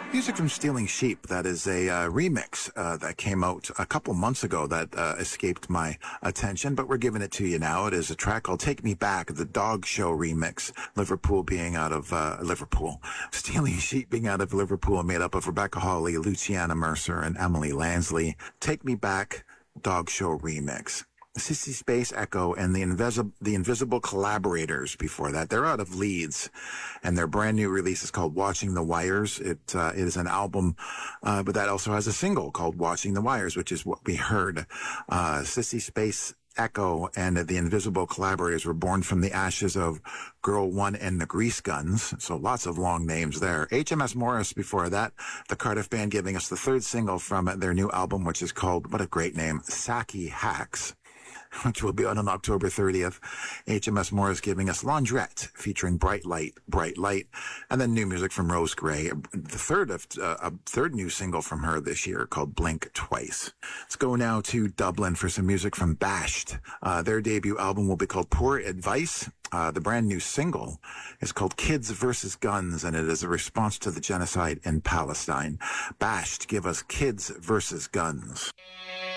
Music from Stealing Sheep. That is a remix that came out a couple months ago that escaped my attention, but we're giving it to you now. It is a track called Take Me Back, the Dog Show remix. Liverpool being out of Liverpool. Stealing Sheep being out of Liverpool, made up of Rebecca Hawley, Luciana Mercer, and Emily Lansley. Take Me Back, Dog Show remix. Sissy Space Echo and the Invisible Collaborators before that. They're out of Leeds, and their brand new release is called Watching the Wires. It is an album, but that also has a single called Watching the Wires, which is what we heard. Sissy Space Echo and the Invisible Collaborators were born from the ashes of Girl One and the Grease Guns, so lots of long names there. HMS Morris before that, the Cardiff Band, giving us the third single from their new album, which is called, what a great name, Saki Hacks, which will be on October 30th. HMS Morris giving us Laundrette, featuring Bright Light, and then new music from Rose Gray, a third new single from her this year called Blink Twice. Let's go now to Dublin for some music from Bashed. Their debut album will be called Poor Advice. The brand new single is called Kids vs. Guns, and it is a response to the genocide in Palestine. Bashed give us Kids vs. Guns.